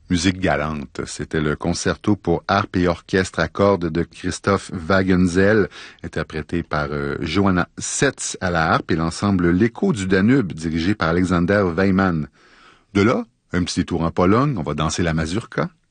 Musique galante, c'était le concerto pour harpe et orchestre à cordes de Christoph Wagenzel, interprété par Johanna Setz à la harpe et l'ensemble L'Écho du Danube, dirigé par Alexander Weimann. De là, un petit tour en Pologne, on va danser la mazurka.